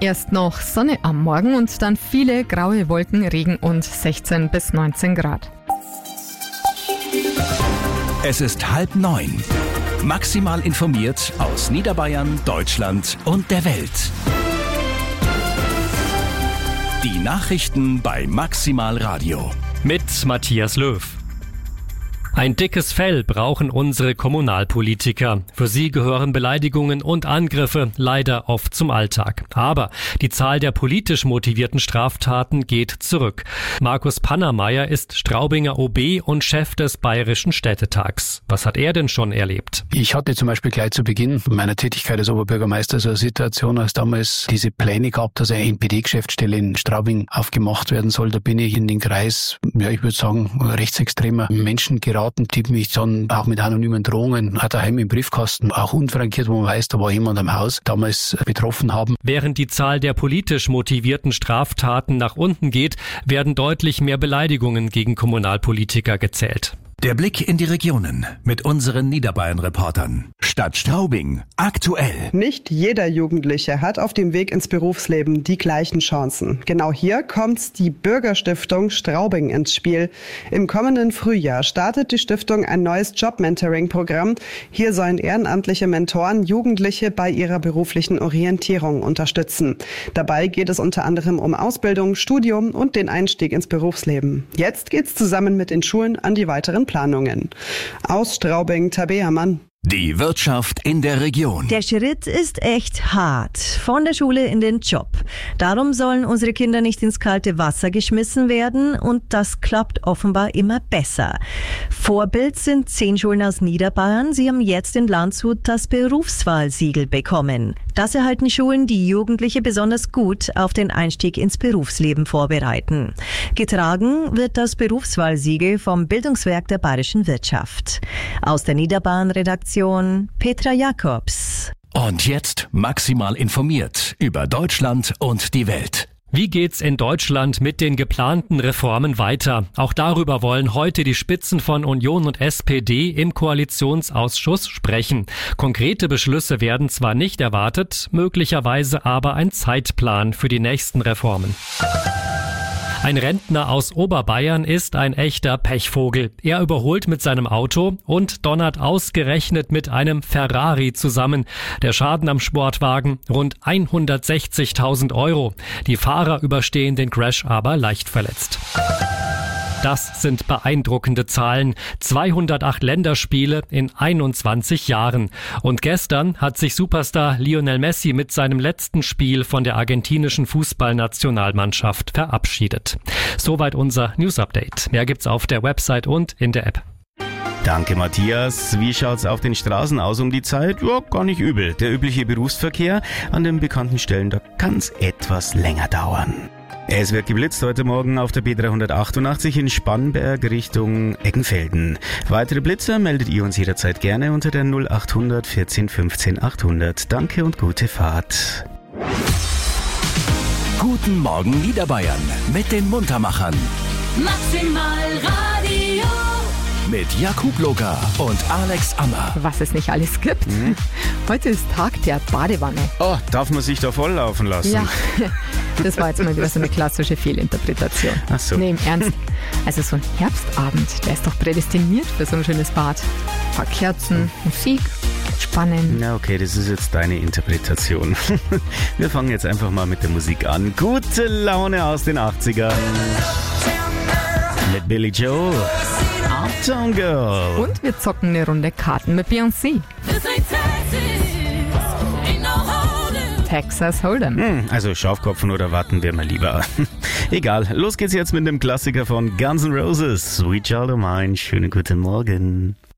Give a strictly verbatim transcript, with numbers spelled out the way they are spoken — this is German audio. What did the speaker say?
Erst noch Sonne am Morgen und dann viele graue Wolken, Regen und sechzehn bis neunzehn Grad. Es ist halb neun. Maximal informiert aus Niederbayern, Deutschland und der Welt. Die Nachrichten bei Maximal Radio. Mit Matthias Löw. Ein dickes Fell brauchen unsere Kommunalpolitiker. Für sie gehören Beleidigungen und Angriffe leider oft zum Alltag. Aber die Zahl der politisch motivierten Straftaten geht zurück. Markus Pannermeier ist Straubinger O B und Chef des Bayerischen Städtetags. Was hat er denn schon erlebt? Ich hatte zum Beispiel gleich zu Beginn meiner Tätigkeit als Oberbürgermeister so eine Situation, als damals diese Pläne gab, dass eine N P D-Geschäftsstelle in Straubing aufgemacht werden soll. Da bin ich in den Kreis, ja, ich würde sagen, rechtsextremer Menschen geraten, die mich dann auch mit anonymen Drohungen, auch daheim im Briefkasten, auch unfrankiert, wo man weiß, da war jemand am Haus, damals betroffen haben. Während die Zahl der politisch motivierten Straftaten nach unten geht, werden deutlich mehr Beleidigungen gegen Kommunalpolitiker gezählt. Der Blick in die Regionen mit unseren Niederbayern-Reportern. Stadt Straubing, aktuell. Nicht jeder Jugendliche hat auf dem Weg ins Berufsleben die gleichen Chancen. Genau hier kommt die Bürgerstiftung Straubing ins Spiel. Im kommenden Frühjahr startet die Stiftung ein neues Job-Mentoring-Programm. Hier sollen ehrenamtliche Mentoren Jugendliche bei ihrer beruflichen Orientierung unterstützen. Dabei geht es unter anderem um Ausbildung, Studium und den Einstieg ins Berufsleben. Jetzt geht's zusammen mit den Schulen an die weiteren Planungen. Aus Straubing, Tabea Mann. Die Wirtschaft in der Region. Der Schritt ist echt hart. Von der Schule in den Job. Darum sollen unsere Kinder nicht ins kalte Wasser geschmissen werden und das klappt offenbar immer besser. Vorbild sind zehn Schulen aus Niederbayern. Sie haben jetzt in Landshut das Berufswahlsiegel bekommen. Das erhalten Schulen, die Jugendliche besonders gut auf den Einstieg ins Berufsleben vorbereiten. Getragen wird das Berufswahlsiegel vom Bildungswerk der Bayerischen Wirtschaft. Aus der Niederbayern-Redaktion Petra Jakobs. Und jetzt maximal informiert über Deutschland und die Welt. Wie geht's in Deutschland mit den geplanten Reformen weiter? Auch darüber wollen heute die Spitzen von Union und S P D im Koalitionsausschuss sprechen. Konkrete Beschlüsse werden zwar nicht erwartet, möglicherweise aber ein Zeitplan für die nächsten Reformen. Ein Rentner aus Oberbayern ist ein echter Pechvogel. Er überholt mit seinem Auto und donnert ausgerechnet mit einem Ferrari zusammen. Der Schaden am Sportwagen rund hundertsechzigtausend Euro. Die Fahrer überstehen den Crash aber leicht verletzt. Das sind beeindruckende Zahlen. zweihundertacht Länderspiele in einundzwanzig Jahren. Und gestern hat sich Superstar Lionel Messi mit seinem letzten Spiel von der argentinischen Fußballnationalmannschaft verabschiedet. Soweit unser News-Update. Mehr gibt's auf der Website und in der App. Danke, Matthias. Wie schaut's auf den Straßen aus um die Zeit? Ja, gar nicht übel. Der übliche Berufsverkehr an den bekannten Stellen, da kann's etwas länger dauern. Es wird geblitzt heute Morgen auf der B dreihundertachtundachtzig in Spannberg Richtung Eckenfelden. Weitere Blitzer meldet ihr uns jederzeit gerne unter der null achthundert vierzehn fünfzehn achthundert. Danke und gute Fahrt. Guten Morgen Niederbayern mit den Muntermachern. Maximal Radio. Mit Jakub Loga und Alex Ammer. Was es nicht alles gibt. Mhm. Heute ist Tag der Badewanne. Oh, darf man sich da volllaufen lassen? Ja, das war jetzt mal wieder so eine klassische Fehlinterpretation. Ach so. Nee, im Ernst. Also so ein Herbstabend, der ist doch prädestiniert für so ein schönes Bad. Ein paar Kerzen, Musik, Spannen. Na okay, das ist jetzt deine Interpretation. Wir fangen jetzt einfach mal mit der Musik an. Gute Laune aus den achtzigern. Mit Billy Joel. Uptown Girl. Und wir zocken eine Runde Karten mit Beyoncé. Texas Hold'em. Hm, also Schafkopfen oder warten wir mal lieber. Egal, los geht's jetzt mit dem Klassiker von Guns N' Roses. Sweet Child O' Mine. Schönen guten Morgen.